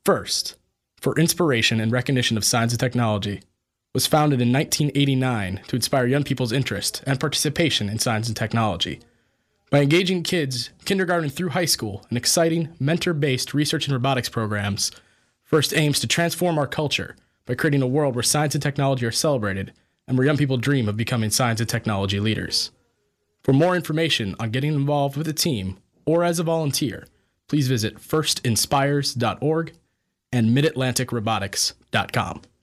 FIRST, for inspiration and recognition of science and technology, was founded in 1989 to inspire young people's interest and participation in science and technology. By engaging kids, kindergarten through high school, in exciting, mentor-based research and robotics programs, FIRST aims to transform our culture by creating a world where science and technology are celebrated and where young people dream of becoming science and technology leaders. For more information on getting involved with a team or as a volunteer, please visit firstinspires.org and midatlanticrobotics.com.